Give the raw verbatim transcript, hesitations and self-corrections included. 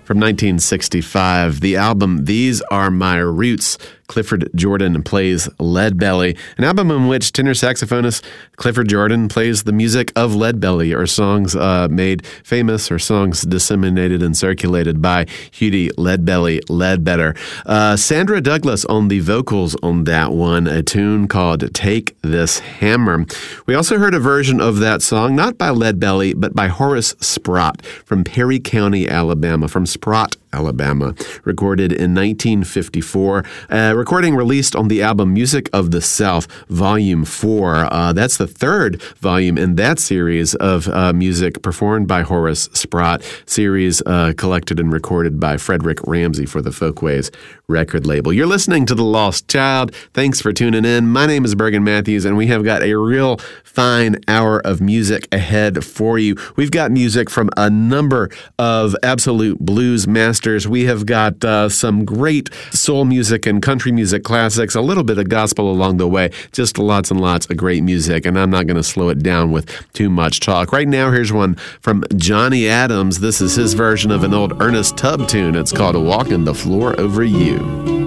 From nineteen sixty-five, the album These Are My Roots. Clifford Jordan plays Leadbelly, an album in which tenor saxophonist Clifford Jordan plays the music of Leadbelly, or songs uh, made famous or songs disseminated and circulated by Hughie Leadbelly Ledbetter. Uh, Sandra Douglas on the vocals on that one, a tune called Take This Hammer. We also heard a version of that song, not by Leadbelly, but by Horace Sprott from Perry County, Alabama, from Sprott, Alabama, recorded in nineteen fifty-four. A recording released on the album Music of the South, Volume four. Uh, that's the third volume in that series of uh, music performed by Horace Sprott, series uh, collected and recorded by Frederick Ramsey for the Folkways record label. You're listening to The Lost Child. Thanks for tuning in. My name is Bergen Matthews, and we have got a real fine hour of music ahead for you. We've got music from a number of absolute blues masters. We have got uh, some great soul music and country music classics, a little bit of gospel along the way, just lots and lots of great music, and I'm not going to slow it down with too much talk. Right now, here's one from Johnny Adams. This is his version of an old Ernest Tubb tune. It's called Walking the Floor Over You.